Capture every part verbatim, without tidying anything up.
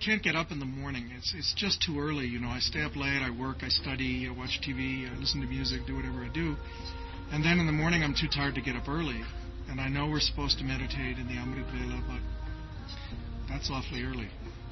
can't get up in the morning. It's it's just too early. You know, I stay up late, I work, I study, I watch T V, I listen to music, do whatever I do. And then in the morning I'm too tired to get up early. And I know we're supposed to meditate in the Amrit Vela, but that's awfully early.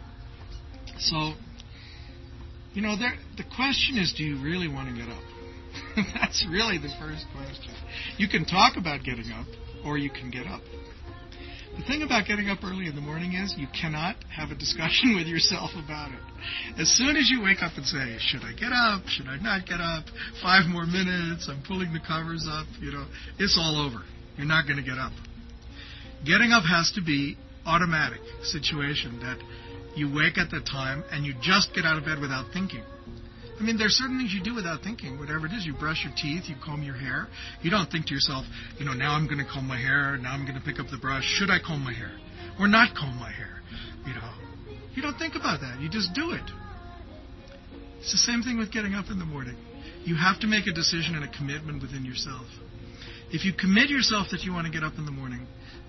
So, you know, there, the question is, do you really want to get up? That's really the first question. You can talk about getting up, or you can get up. The thing about getting up early in the morning is you cannot have a discussion with yourself about it. As soon as you wake up and say, should I get up? Should I not get up? Five more minutes, I'm pulling the covers up, you know, it's all over. You're not going to get up. Getting up has to be automatic situation that you wake at the time and you just get out of bed without thinking. I mean, there's certain things you do without thinking. Whatever it is, you brush your teeth, you comb your hair. You don't think to yourself, you know, now I'm going to comb my hair, now I'm going to pick up the brush. Should I comb my hair or not comb my hair? You know, you don't think about that. You just do it. It's the same thing with getting up in the morning. You have to make a decision and a commitment within yourself. If you commit yourself that you want to get up in the morning,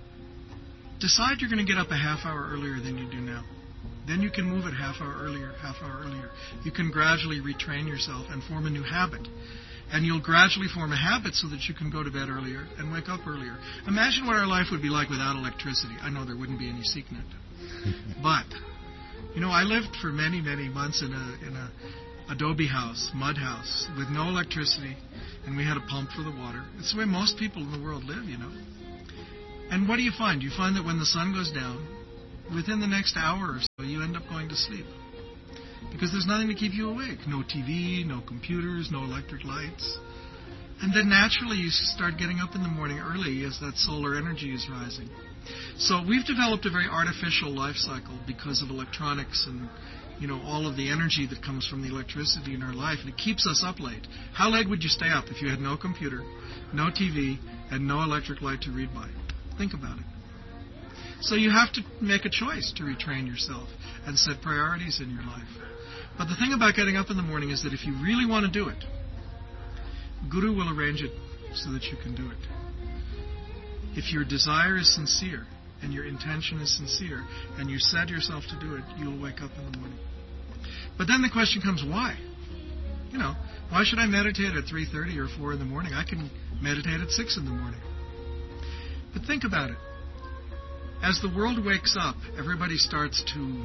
decide you're going to get up a half hour earlier than you do now. Then you can move it half hour earlier, half hour earlier. You can gradually retrain yourself and form a new habit. And you'll gradually form a habit so that you can go to bed earlier and wake up earlier. Imagine what our life would be like without electricity. I know there wouldn't be any SeekNet. But, you know, I lived for many, many months in a in a adobe house, mud house, with no electricity, and we had a pump for the water. It's the way most people in the world live, you know. And what do you find? You find that when the sun goes down, within the next hour or so, you end up going to sleep. Because there's nothing to keep you awake. No T V, no computers, no electric lights. And then naturally you start getting up in the morning early as that solar energy is rising. So we've developed a very artificial life cycle because of electronics and, you know, all of the energy that comes from the electricity in our life. And it keeps us up late. How late would you stay up if you had no computer, no T V, and no electric light to read by? Think about it. So you have to make a choice to retrain yourself and set priorities in your life. But the thing about getting up in the morning is that if you really want to do it, Guru will arrange it so that you can do it. If your desire is sincere and your intention is sincere and you set yourself to do it, you'll wake up in the morning. But then the question comes, why? You know, why should I meditate at three thirty or four in the morning? I can meditate at six in the morning. But think about it. As the world wakes up, everybody starts to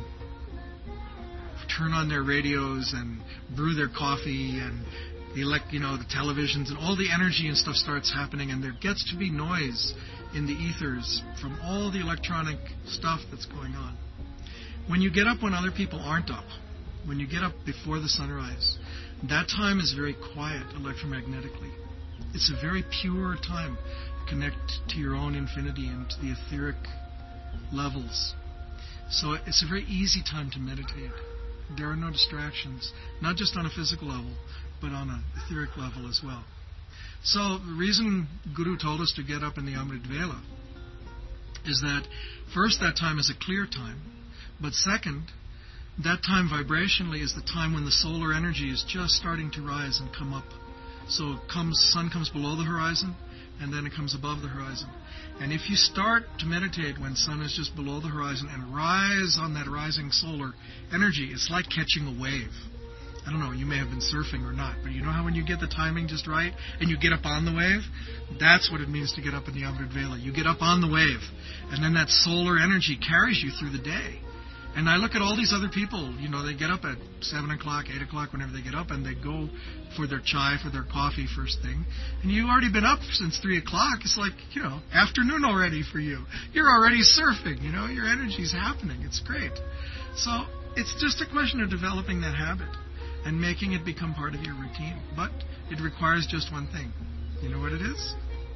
turn on their radios and brew their coffee and the elect, you know, the televisions, and all the energy and stuff starts happening, and there gets to be noise in the ethers from all the electronic stuff that's going on. When you get up when other people aren't up, when you get up before the sunrise, that time is very quiet electromagnetically. It's a very pure time. Connect to your own infinity and to the etheric levels. So it's a very easy time to meditate. There are no distractions, not just on a physical level, but on an etheric level as well. So the reason Guru told us to get up in the Amrit Vela is that, first, that time is a clear time, but second, that time vibrationally is the time when the solar energy is just starting to rise and come up. So it comes, sun comes below the horizon, and then it comes above the horizon. And if you start to meditate when sun is just below the horizon and rise on that rising solar energy, it's like catching a wave. I don't know, you may have been surfing or not, but you know how when you get the timing just right and you get up on the wave? That's what it means to get up in the Amrit Vela. You get up on the wave, and then that solar energy carries you through the day. And I look at all these other people, you know, they get up at seven o'clock, eight o'clock, whenever they get up, and they go for their chai, for their coffee first thing. And you've already been up since three o'clock. It's like, you know, afternoon already for you. You're already surfing, you know, your energy's happening. It's great. So it's just a question of developing that habit and making it become part of your routine. But it requires just one thing. You know what it is?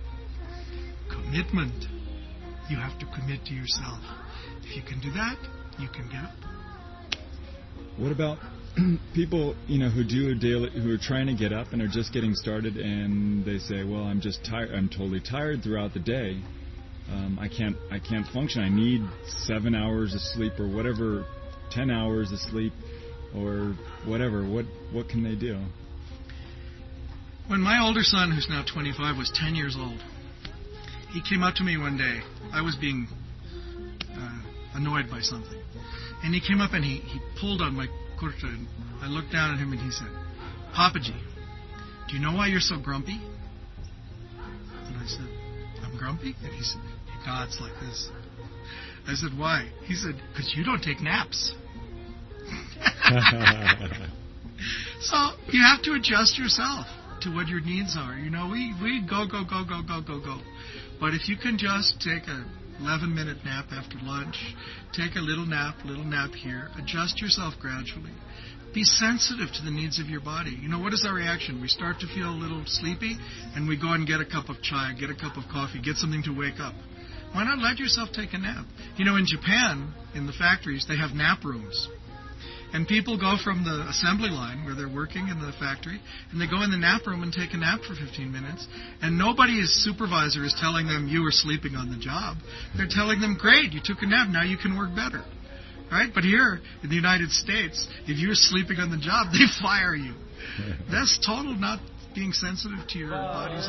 Commitment. You have to commit to yourself. If you can do that, you can get up. What about people, you know, who do a daily, who are trying to get up and are just getting started, and they say, "Well, I'm just tired. I'm totally tired throughout the day. Um, I can't, I can't function. I need seven hours of sleep, or whatever, ten hours of sleep, or whatever." What, what can they do? When my older son, who's now twenty-five, was ten years old, he came up to me one day. I was being uh, annoyed by something. And he came up and he, he pulled on my kurta, and I looked down at him and he said, Papaji, do you know why you're so grumpy? And I said, I'm grumpy? And he said, he nods like this. I said, why? He said, because you don't take naps. So you have to adjust yourself to what your needs are. You know, we, we go, go, go, go, go, go, go. But if you can just take a eleven-minute nap after lunch, take a little nap, little nap here, adjust yourself gradually. Be sensitive to the needs of your body. You know, what is our reaction? We start to feel a little sleepy, and we go and get a cup of chai, get a cup of coffee, get something to wake up. Why not let yourself take a nap? You know, in Japan, in the factories, they have nap rooms. And people go from the assembly line where they're working in the factory, and they go in the nap room and take a nap for fifteen minutes. And nobody's supervisor is telling them, you were sleeping on the job. They're telling them, great, you took a nap, now you can work better. Right? But here in the United States, if you're sleeping on the job, they fire you. That's total not being sensitive to your body's